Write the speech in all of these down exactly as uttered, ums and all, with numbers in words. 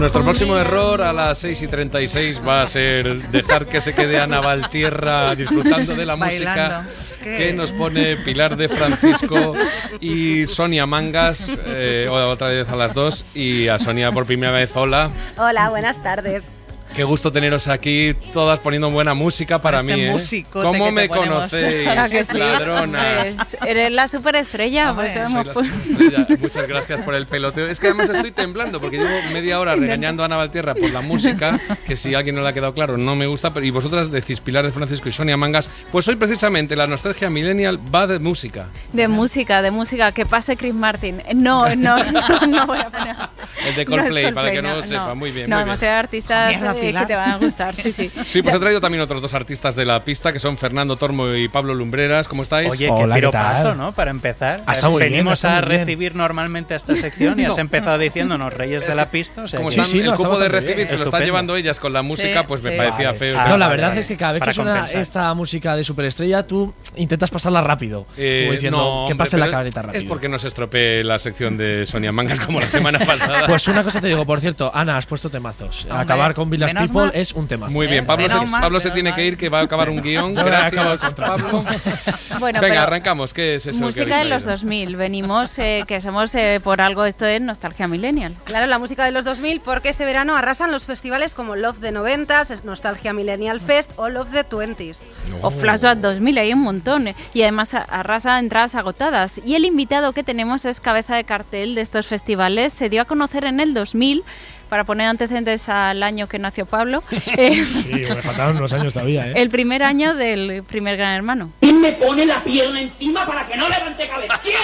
Nuestro próximo error a las seis y treinta y seis va a ser dejar que se quede Ana Valtierra disfrutando de la música que... que nos pone Pilar de Francisco y Sonia Mangas, eh, otra vez a las dos, y a Sonia por primera vez. Hola. Hola, buenas tardes. Qué gusto teneros aquí, todas poniendo buena música para este mí, ¿eh? ¿Cómo me conocéis, que sí? ladronas? Hombre, eres la superestrella. Hombre, pues soy la superestrella. Muchas gracias por el peloteo. Es que además estoy temblando porque llevo media hora regañando a Ana Valtierra por la música, que si a alguien no le ha quedado claro no me gusta, pero y vosotras decís Pilar de Francisco y Sonia Mangas, pues hoy precisamente la nostalgia millennial va de música. De música, de música, que pase Chris Martin. No, no, no, no voy a poner. El de Coldplay, no para que no, no lo sepa, no. muy bien. No, muy hemos bien. traído artistas Mierda, eh, que te van a gustar. Sí, sí. Sí, pues he traído también otros dos artistas de la pista, que son Fernando Tormo y Pablo Lumbreras. ¿Cómo estáis? Oye, Hola, qué ¿qué piropazo, tal? ¿no? Para empezar. Ah, está muy bien, Venimos está a muy bien. recibir normalmente a esta sección y has No. empezado diciéndonos Reyes de la Pista. O sea, Como que- están, Sí, sí, el no, cupo está de bastante recibir bien. se lo están Estupendo. llevando ellas con la música, Sí, pues me sí. parecía Vale. feo. Ah, no, la vale, verdad vale. es que cada vez Para que suena compensar. esta música de superestrella, tú intentas pasarla rápido. Eh, como diciendo, no, que hombre, pase la pero cabreta rápido. Es porque no se estropee la sección de Sonia Mangas como la semana pasada. Pues una cosa te digo, por cierto, Ana, has puesto temazos. Hombre, Acabar con Village menos People mal. es un temazo. Muy bien, Pablo, Menos se, mal, Pablo se menos tiene mal. que ir, que va a acabar un guión. Yo voy a acabar el Gracias, contrato. Pablo. Bueno, Venga, pero arrancamos. ¿Qué es eso? que música habéis de los traído? dos mil. Venimos, eh, que somos eh, por algo, esto es nostalgia millennial. Claro, la música de los dos mil, porque este verano arrasan los festivales como Love de noventas, Nostalgia Millennial Fest o Love de twenties. O Flashback dos mil, hay un montón. eh, Y además a- arrasa entradas agotadas. Y el invitado que tenemos es cabeza de cartel de estos festivales. Se dio a conocer en el dos mil, para poner antecedentes al año que nació Pablo, eh, Sí, me faltaban unos años todavía, ¿eh? el primer año del primer Gran Hermano. ¿Quién me pone la pierna encima para que no levante cabeza? ¿Quién?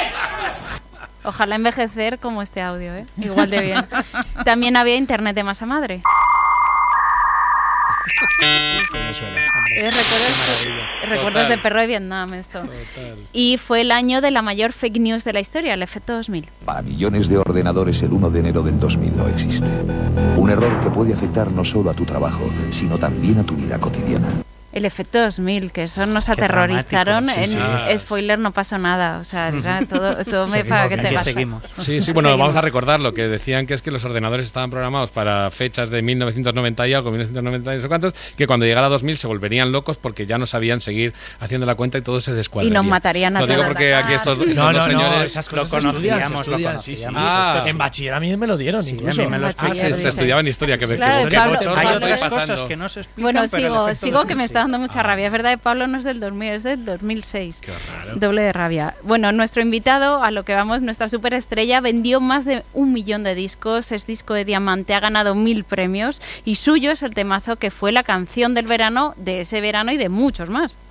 Ojalá envejecer como este audio, ¿eh? Igual de bien. También había internet de masa madre. Me suena. Eh, recuerdos Qué maravilla. recuerdos Total. de perro de Vietnam esto. Total. Y fue el año de la mayor fake news de la historia, el efecto dos mil. Para millones de ordenadores el uno de enero del dos mil no existe. Un error que puede afectar no solo a tu trabajo, sino también a tu vida cotidiana. El efecto dos mil, que eso nos Qué aterrorizaron. dramáticos, sí, en sí. Spoiler, no pasó nada. O sea, era todo, todo me Seguimos para que bien. te Aquí vas. seguimos. Sí, sí, bueno, Seguimos. vamos a recordar lo que decían, que es que los ordenadores estaban programados para fechas de mil novecientos noventa y algo, mil novecientos noventa y no sé cuántos, que cuando llegara dos mil se volverían locos porque ya no sabían seguir haciendo la cuenta y todo se descuadraría. Y nos matarían a Lo digo todos. porque aquí estos, estos No, dos no, no, señores... esas Lo cosas se estudian, se conocíamos, lo estudian, sí, sí. conocíamos. Ah. Esto es- En bachiller a mí me lo dieron, Sí, incluso. a mí me lo Ah, Bachiller, se, se dice. estudiaba en historia, que, que, Claro, que, que Pablo, bochorno Hay Pablo, estoy otras pasando. cosas que no se explican, Bueno, pero el sigo, efecto sigo dos que mil me sí. está dando mucha rabia. Es verdad, de Pablo no es del dos mil, es del dos mil seis. Qué raro. Doble de rabia. Bueno, nuestro invitado, a lo que vamos, nuestra superestrella, vendió más de un millón de discos, es disco de diamante, ha ganado mil premios y suyo es el temazo que fue la canción del verano, de ese verano y de muchos más.